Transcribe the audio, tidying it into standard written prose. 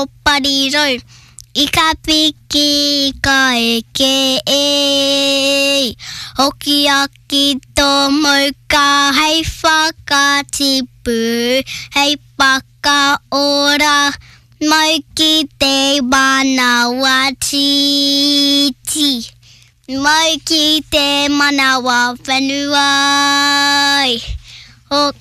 o pariroi. Ika piki ka eke e. Hoki aki tō moka hei whakatipu. Hei paka ora mai ki te manawa titi. Mai ki te manawa whenua.